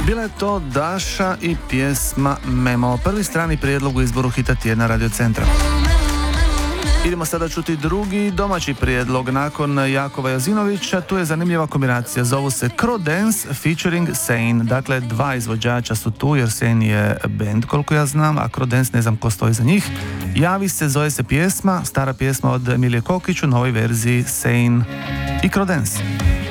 Bila je to Daša i pjesma Memo, prvi strani prijedlog u izboru hita tjedna Radio Centra. Idemo sada čuti drugi domaći prijedlog nakon Jakova Jazinovića. Tu je zanimljiva kombinacija, zovu se Crodance featuring Sane. Dakle, dva izvođača su tu jer Sane je band koliko ja znam, a Crodance ne znam ko stoji za njih. Javi se, zove se pjesma, stara pjesma od Emilije Kokić u novoj verziji Sane i Crodance.